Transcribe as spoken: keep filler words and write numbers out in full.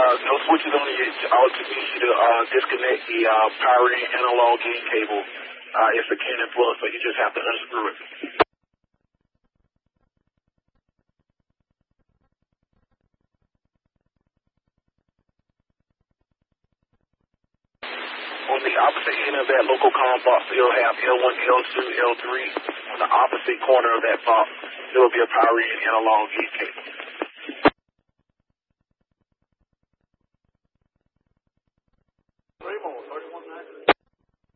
uh, no switches on it. All you need to uh, disconnect the uh, power in analog in cable. Uh, it's a Canon Plus, so you just have to unscrew it. On the opposite end of that local comm box, it'll have L one, L two, L three. On the opposite corner of that box, there will be a power in analog in cable.